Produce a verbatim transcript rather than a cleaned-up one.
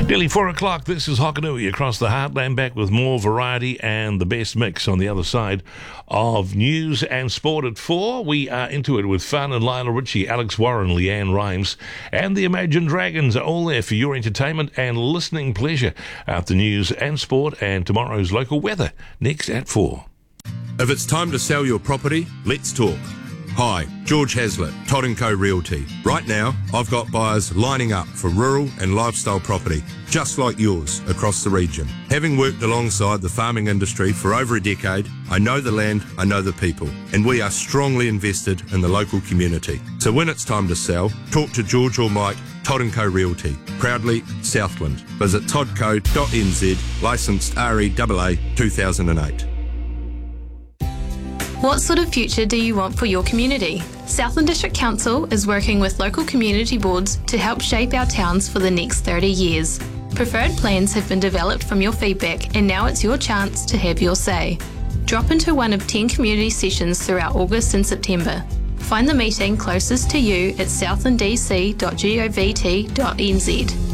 Nearly four o'clock, this is Hokanui across the heartland, back with more variety and the best mix on the other side of news and sport at four. We are into it with fun, and Lionel Richie, Alex Warren, Leanne Rimes and the Imagine Dragons are all there for your entertainment and listening pleasure after news and sport, and tomorrow's local weather next at four. If it's time to sell your property, let's talk. Hi, George Hazlitt, Todd and Co Realty. Right now, I've got buyers lining up for rural and lifestyle property, just like yours, across the region. Having worked alongside the farming industry for over a decade, I know the land, I know the people, and we are strongly invested in the local community. So when it's time to sell, talk to George or Mike, Todd and Co Realty. Proudly Southland. Visit todd co dot n z, licensed R E A A two thousand eight. What sort of future do you want for your community? Southland District Council is working with local community boards to help shape our towns for the next thirty years. Preferred plans have been developed from your feedback, and now it's your chance to have your say. Drop into one of ten community sessions throughout August and September. Find the meeting closest to you at southland d c dot govt dot n z.